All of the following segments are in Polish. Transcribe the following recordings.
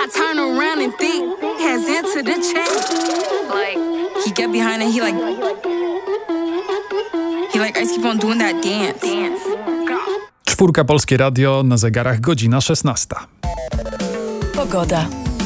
turn around and think has into the chat. Like, he get behind and he Ice keep on doing that dance. Czwórka Polskie Radio, na zegarach godzina 16. Pogoda.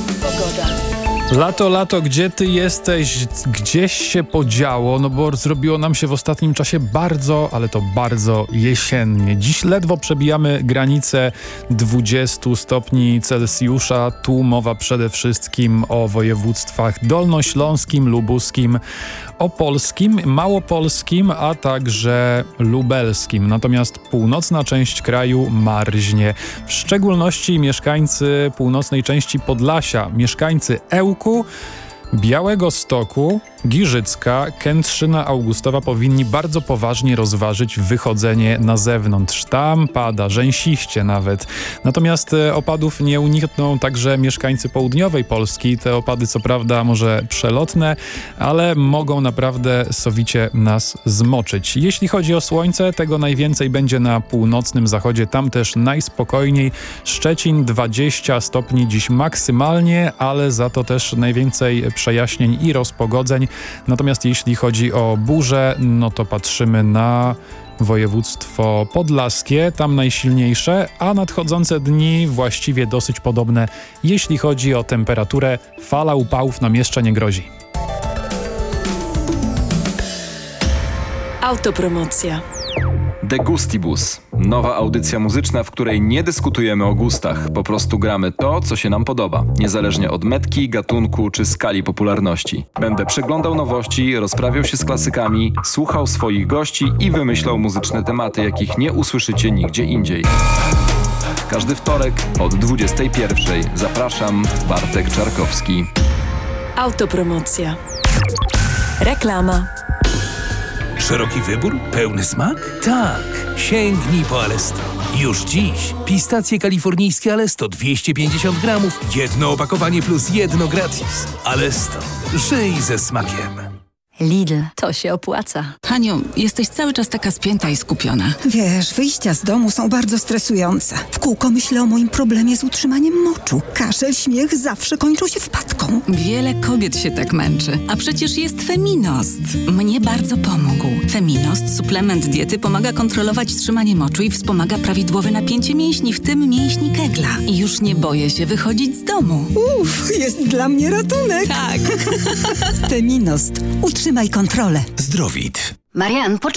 Lato, gdzie ty jesteś? Gdzieś się podziało? No bo zrobiło nam się w ostatnim czasie bardzo, ale to bardzo jesiennie. Dziś ledwo przebijamy granicę 20 stopni Celsjusza. Tu mowa przede wszystkim o województwach dolnośląskim, lubuskim, opolskim, małopolskim, a także lubelskim. Natomiast północna część kraju marznie. W szczególności mieszkańcy północnej części Podlasia, mieszkańcy Ełku, Białegostoku, Giżycka, Kętrzyna Augustowa powinni bardzo poważnie rozważyć wychodzenie na zewnątrz. Tam pada, rzęsiście nawet. Natomiast opadów nie unikną także mieszkańcy południowej Polski. Te opady co prawda może przelotne, ale mogą naprawdę sowicie nas zmoczyć. Jeśli chodzi o słońce, tego najwięcej będzie na północnym zachodzie. Tam też najspokojniej. Szczecin 20 stopni dziś maksymalnie, ale za to też najwięcej przejaśnień i rozpogodzeń. Natomiast jeśli chodzi o burze, no to patrzymy na województwo podlaskie, tam najsilniejsze, a nadchodzące dni właściwie dosyć podobne. Jeśli chodzi o temperaturę, fala upałów nam jeszcze nie grozi. Autopromocja. De Gustibus. Nowa audycja muzyczna, w której nie dyskutujemy o gustach. Po prostu gramy to, co się nam podoba. Niezależnie od metki, gatunku czy skali popularności. Będę przeglądał nowości, rozprawiał się z klasykami, słuchał swoich gości i wymyślał muzyczne tematy, jakich nie usłyszycie nigdzie indziej. Każdy wtorek od 21:00. Zapraszam, Bartek Czarkowski. Autopromocja. Reklama. Szeroki wybór? Pełny smak? Tak! Sięgnij po Alesto. Już dziś. Pistacje kalifornijskie Alesto 250 gramów. Jedno opakowanie plus jedno gratis. Alesto. Żyj ze smakiem. Lidl, to się opłaca. Haniu, jesteś cały czas taka spięta i skupiona. Wiesz, wyjścia z domu są bardzo stresujące. W kółko myślę o moim problemie z utrzymaniem moczu. Kaszel, śmiech zawsze kończą się wpadką. Wiele kobiet się tak męczy. A przecież jest Feminost. Mnie bardzo pomógł. Feminost, suplement diety, pomaga kontrolować trzymanie moczu i wspomaga prawidłowe napięcie mięśni, w tym mięśni kegla. I już nie boję się wychodzić z domu. Jest dla mnie ratunek. Tak. Feminost. Utrzymaj kontrolę. Zdrowit. Marian,